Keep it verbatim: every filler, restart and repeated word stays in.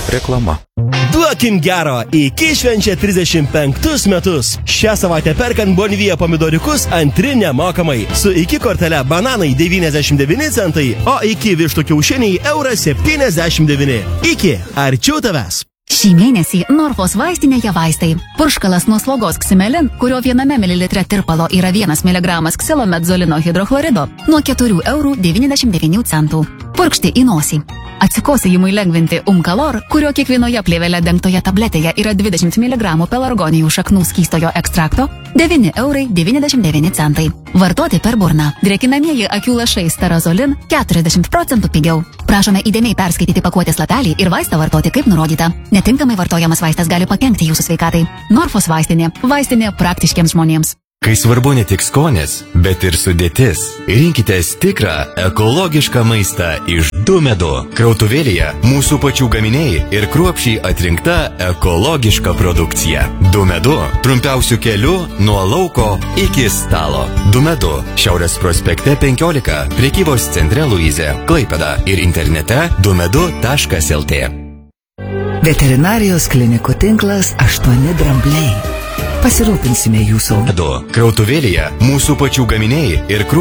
Reklama. Duokim gero, iki švenčia trisdešimt penktus metus. Šią savaitę perkant Bonvija pomidoriukus antri nemokamai. Su iki kortele bananai devyniasdešimt devyni centai, o iki vištų kiaušiniai euras septyniasdešimt devyni. Iki, arčiau tavęs. Šį mėnesį Norfos vaistinėje vaistai. Purškalas nuo slogos Ksimelin, kurio viename mililitre tirpalo yra vienas miligramas ksilomedzolino hidrochlorido, nuo keturių eurų devyniasdešimt devynių centų. Purkšti į nosį. Atsikosėjimui lengvinti Umkalor, kurio kiekvienoje plėvele dengtoje tabletėje yra dvidešimt miligramų pelargonijų šaknų skystojo ekstrakto, devyni eurai devyniasdešimt devyni centai. Vartoti per burną. Drėkinamieji akių lašai Starazolin keturiasdešimt procentų pigiau. Prašome įdėmiai perskaityti pakuotės lapelį ir vaistą vartoti kaip nurodyta. Netinkamai vartojamas vaistas gali pakenkti jūsų sveikatai. Norfos vaistinė. Vaistinė praktiškiems žmonėms. Kai svarbu ne tik skonis, bet ir sudėtis, rinkitės tikrą ekologišką maistą iš Dumedu. Krautuvėlėje mūsų pačių gaminiai ir kruopščiai atrinkta ekologiška produkcija. Dumedu trumpiausių kelių nuo lauko iki stalo. Dumedu Šiaurės prospekte penkiolika, prekybos centre Luizė, Klaipėda ir internete dumedu taškas lt. Veterinarijos klinikų tinklas aštuoni drambliai. Pasirūpinsime jūsų. Krautuvėlėje mūsų pačių gaminiai ir kruopščiai